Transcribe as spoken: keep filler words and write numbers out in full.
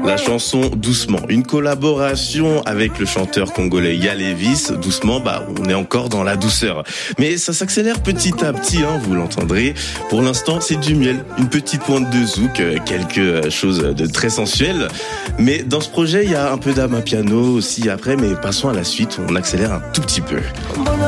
La chanson Doucement, une collaboration avec le chanteur congolais Yalevis. Doucement, bah, on est encore dans la douceur. Mais ça s'accélère petit à petit, hein, vous l'entendrez. Pour l'instant, c'est du miel, une petite pointe de zouk, quelque chose de très sensuel. Mais dans ce projet, il y a un peu d'amapiano aussi après, mais passons à la suite, on accélère un tout petit peu.